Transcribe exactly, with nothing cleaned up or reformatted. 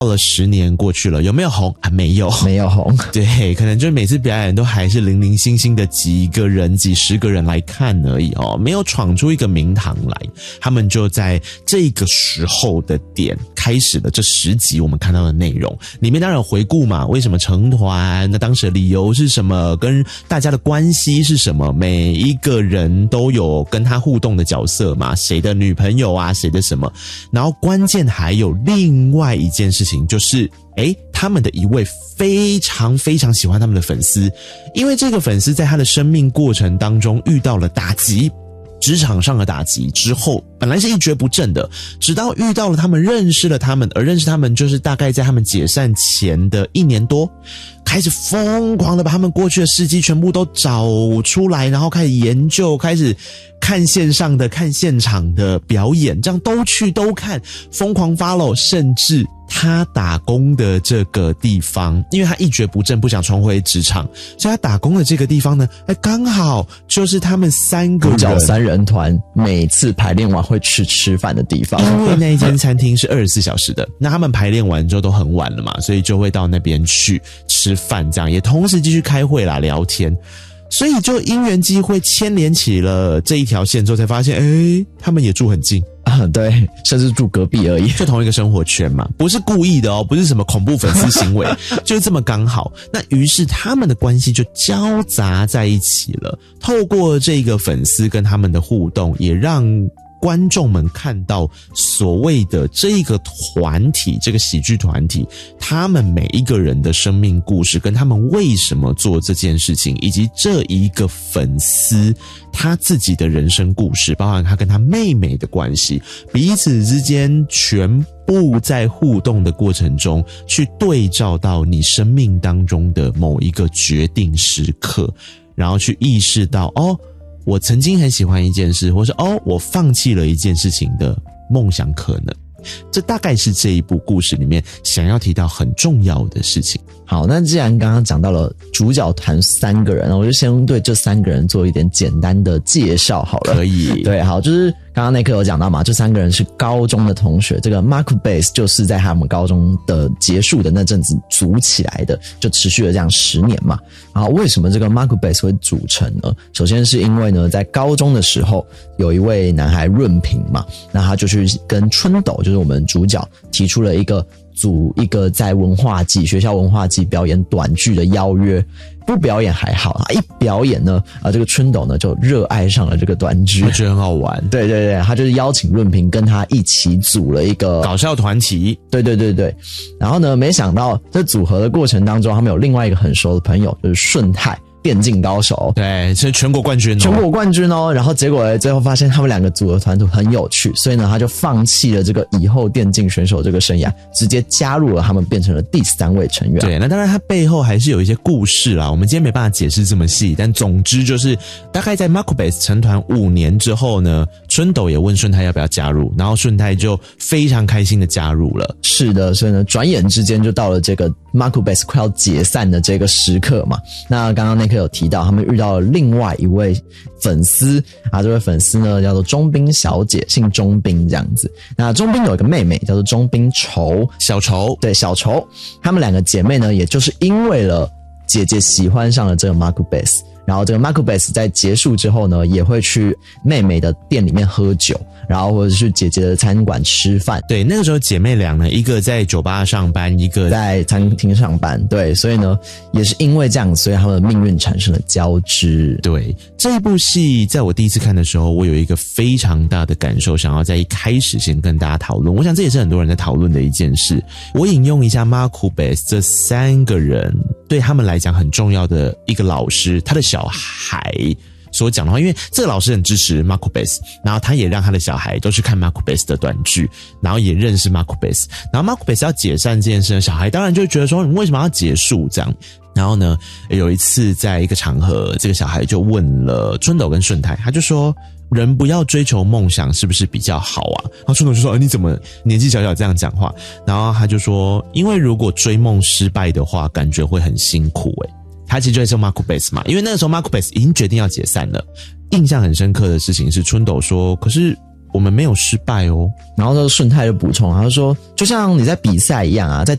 到了十年过去了，有没有红啊？没有， 没有红。 对，可能就每次表演都还是零零星星的几个人、几十个人来看而已哦，没有闯出一个名堂来。他们就在这个时候的点开始了这十集我们看到的内容，里面当然有回顾嘛，为什么成团，那当时的理由是什么，跟大家的关系是什么，每一个人都有跟他互动的角色嘛，谁的女朋友啊，谁的什么，然后关键还有另外一件事情，就是诶，他们的一位非常非常喜欢他们的粉丝，因为这个粉丝在他的生命过程当中遇到了打击，职场上的打击之后，本来是一蹶不振的，直到遇到了他们，认识了他们，而认识他们就是大概在他们解散前的一年多，开始疯狂的把他们过去的事迹全部都找出来，然后开始研究，开始看线上的，看现场的表演，这样都去都看，疯狂 follow， 甚至他打工的这个地方，因为他一蹶不振，不想重回职场，所以他打工的这个地方呢，哎，刚好就是他们三个人主角三人团每次排练完会去吃饭的地方。 因为那一间餐厅是二十四小时的，那他们排练完之后都很晚了嘛，所以就会到那边去吃饭，这样也同时继续开会啦，聊天。所以就因缘机会牵连起了这一条线之后，才发现，诶，他们也住很近啊，对，甚至住隔壁而已， 就同一个生活圈嘛，不是故意的哦，不是什么恐怖粉丝行为，就是这么刚好。那于是他们的关系就交杂在一起了。透过这个粉丝跟他们的互动，也让观众们看到所谓的这个团体，这个喜剧团体，他们每一个人的生命故事，跟他们为什么做这件事情，以及这一个粉丝他自己的人生故事，包含他跟他妹妹的关系，彼此之间全部在互动的过程中，去对照到你生命当中的某一个决定时刻，然后去意识到，哦，我曾经很喜欢一件事，或是哦，我放弃了一件事情的梦想可能。这大概是这一部故事里面想要提到很重要的事情。 好，那既然刚刚讲到了主角团三个人，我就先对这三个人做一点简单的介绍好了。 可以。 对，好，就是刚刚那课有讲到嘛，这三个人是高中的同学，这个 Macubase 就是在他们高中的结束的那阵子组起来的，就持续了这样十年嘛。然后为什么这个 Macubase 会组成呢？首先是因为呢，在高中的时候有一位男孩润平嘛，那他就去跟春斗，就是我们主角提出了一个组一个在文化季学校文化季表演短剧的邀约。不表演还好，一表演呢，啊，这个春斗呢就热爱上了这个短剧， 他觉得很好玩。 对对对，他就是邀请润平跟他一起组了一个搞笑团体。 对对对对，然后呢，没想到在组合的过程当中，他们有另外一个很熟的朋友，就是顺泰。电竞高手， 对，是全国冠军哦， 全国冠军哦。然后结果呢，最后发现他们两个组合团队很有趣，所以呢，他就放弃了这个以后电竞选手这个生涯，直接加入了他们，变成了第三位成员。 对，那当然他背后还是有一些故事啦，我们今天没办法解释这么细，但总之就是大概在 Macubase 成团五年之后呢，春斗也问顺泰要不要加入，然后顺泰就非常开心的加入了。 是的，所以呢，转眼之间就到了这个 Macubase 快要解散的这个时刻嘛。那刚刚那有提到他们遇到了另外一位粉丝啊，这位粉丝呢叫做钟彬小姐，姓钟彬这样子。那钟彬有一个妹妹叫做钟彬筹， 小筹， 对，小筹。她们两个姐妹呢，也就是因为了姐姐喜欢上了这个 Macubase， 然后这个 Macubase 在结束之后呢，也会去妹妹的店里面喝酒，然后或者是姐姐的餐馆吃饭。 对，那个时候姐妹俩呢，一个在酒吧上班，一个在餐厅上班。对，所以呢，也是因为这样，所以他们的命运产生了交织。 对，这一部戏在我第一次看的时候，我有一个非常大的感受，想要在一开始先跟大家讨论。我想这也是很多人在讨论的一件事。我引用一下 Macubase 这三个人对他们来讲很重要的一个老师，他的小孩所讲的话，因为这个老师很支持 Macubase， 然后他也让他的小孩都去看 Macubase 的短剧，然后也认识 Macubase， 然后 Macubase 要解散这件事呢，小孩当然就会觉得说你为什么要结束这样。然后呢，有一次在一个场合，这个小孩就问了春斗跟顺泰，他就说人不要追求梦想是不是比较好啊？然后春斗就说、呃、你怎么年纪小小这样讲话？然后他就说因为如果追梦失败的话，感觉会很辛苦诶、欸。他其实就在说 Macubase 嘛，因为那个时候 Macubase 已经决定要解散了。印象很深刻的事情是春斗说，可是我们没有失败哦。 然后就顺泰就补充，他就说，就像你在比赛一样啊，在